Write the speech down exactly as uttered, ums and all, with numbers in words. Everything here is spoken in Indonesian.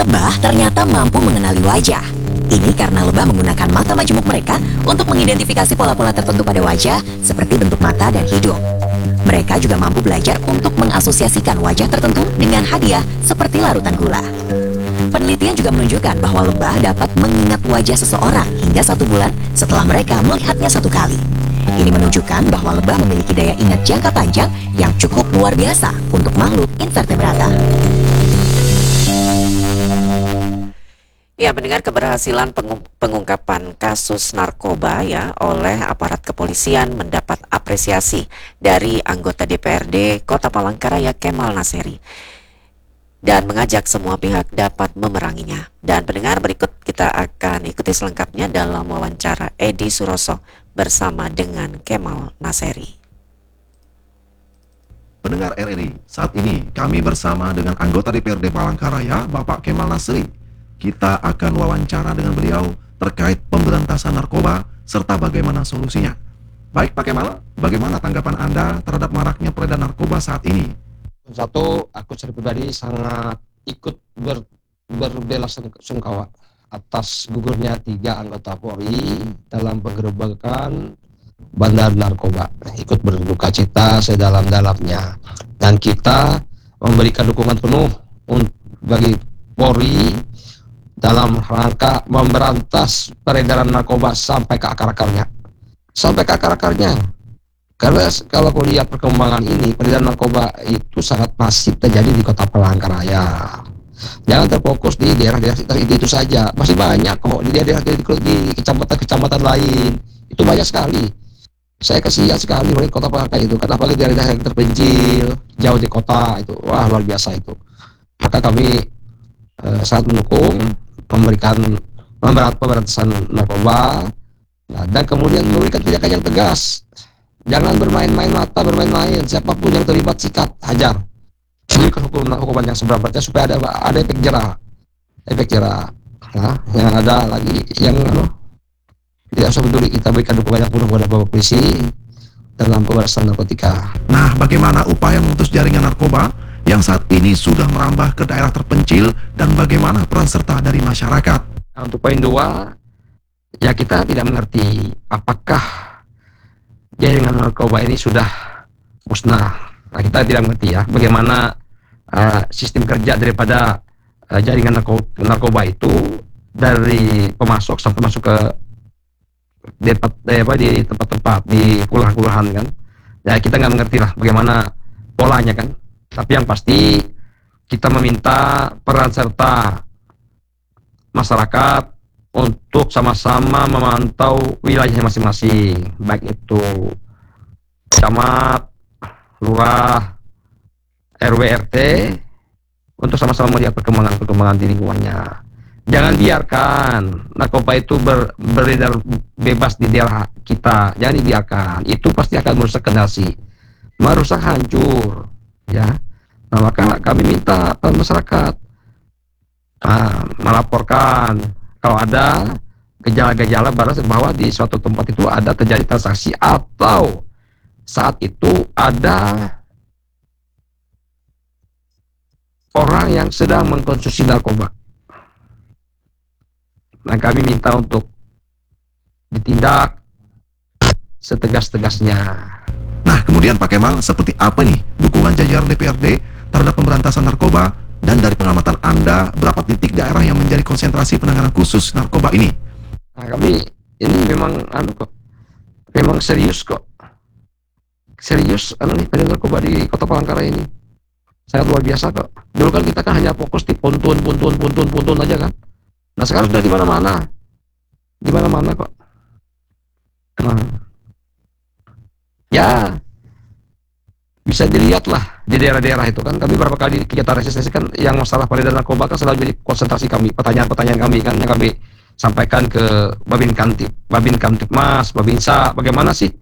Lebah ternyata mampu mengenali wajah. Ini karena lebah menggunakan mata majemuk mereka untuk mengidentifikasi pola-pola tertentu pada wajah, seperti bentuk mata dan hidung. Mereka juga mampu belajar untuk mengasosiasikan wajah tertentu dengan hadiah, seperti larutan gula. Penelitian juga menunjukkan bahwa lebah dapat mengingat wajah seseorang hingga satu bulan setelah mereka melihatnya satu kali. Ini menunjukkan bahwa lebah memiliki daya ingat jangka panjang yang cukup luar biasa untuk makhluk invertebrata. Ya, mendengar keberhasilan pengu- pengungkapan kasus narkoba ya oleh aparat kepolisian mendapat apresiasi dari anggota D P R D Kota Palangkaraya Kemal Naseri dan mengajak semua pihak dapat memeranginya. Dan pendengar, berikut kita akan ikuti selengkapnya dalam wawancara Edi Suroso bersama dengan Kemal Naseri. Pendengar R R I, saat ini kami bersama dengan anggota D P R D Palangkaraya, Bapak Kemal Naseri. Kita akan wawancara dengan beliau terkait pemberantasan narkoba serta bagaimana solusinya. Baik Pak Kemal, bagaimana tanggapan Anda terhadap maraknya peredaran narkoba saat ini? Satu, aku secara pribadi sangat ikut ber, berbela sungkawa atas gugurnya tiga anggota Polri dalam penggerebekan bandar narkoba. Ikut berduka cita sedalam-dalamnya, dan kita memberikan dukungan penuh bagi Polri dalam rangka memberantas peredaran narkoba sampai ke akar-akarnya. Sampai ke akar-akarnya. Karena kalau aku lihat perkembangan ini, peredaran narkoba itu sangat masif terjadi di Kota Palangkaraya. Jangan terfokus di daerah-daerah itu, itu saja. Masih banyak kok di daerah-daerah di kecamatan-kecamatan lain. Itu banyak sekali. Saya kasihan sekali melihat Kota Palangkaraya itu. Kenapa di daerah-daerah yang terpencil, jauh di kota itu. Wah, luar biasa itu. Maka kami eh, sangat mendukung memberikan pemberantasan narkoba, nah, dan kemudian memberikan tindakan yang tegas. Jangan bermain-main mata, bermain-main. Siapapun yang terlibat, sikat, hajar. Berikan hukuman, hukuman yang seberat-beratnya supaya ada ada efek jerah, efek jerah. Nah, yang ada lagi yang ano, tidak usah peduli, kita berikan dukungan yang penuh kepada Bapak Polisi dalam pemberantasan narkotika. Nah, bagaimana upaya memutus jaringan narkoba yang saat ini sudah merambah ke daerah terpencil dan bagaimana peran serta dari masyarakat? Nah, untuk poin dua, ya kita tidak mengerti apakah jaringan narkoba ini sudah musnah. Nah, kita tidak mengerti ya bagaimana uh, sistem kerja daripada uh, jaringan narko narkoba itu dari pemasok sampai masuk ke tempat eh, apa, di tempat-tempat di kelurahan-kelurahan kan. Ya kita nggak mengerti lah bagaimana polanya kan. Tapi yang pasti kita meminta peran serta masyarakat untuk sama-sama memantau wilayahnya masing-masing, baik itu camat, lurah, R W R T, untuk sama-sama melihat perkembangan-perkembangan di lingkungannya. Jangan biarkan narkoba itu ber, beredar bebas di daerah kita. Jangan dibiarkan. Itu pasti akan merusak kendali, merusak hancur. Ya, nah maka kami minta peran masyarakat nah, melaporkan kalau ada gejala-gejala bahwa di suatu tempat itu ada terjadi transaksi atau saat itu ada orang yang sedang mengkonsumsi narkoba. Nah, kami minta untuk ditindak setegas-tegasnya. Nah, kemudian Pak Kemal, seperti apa nih dukungan jajaran D P R D terhadap pemberantasan narkoba, dan dari pengamatan Anda, berapa titik daerah yang menjadi konsentrasi penanganan khusus narkoba ini? Nah, kami ini memang anu kok, memang serius kok, serius anu nih peredaran narkoba di Kota Palangkaraya ini sangat luar biasa kok. Dulu kan kita kan hanya fokus di puntun, puntun, puntun, puntun aja kan. Nah sekarang sudah di mana-mana, di mana-mana kok. Nah, ya bisa dilihat lah di daerah-daerah itu kan. Kami berapa kali kegiatan resistensi kan yang masalah peredaran narkoba kan selalu jadi konsentrasi kami, pertanyaan-pertanyaan kami kan yang kami sampaikan ke Babin Kamtib, Babin Kamtibmas, Babinsa, bagaimana sih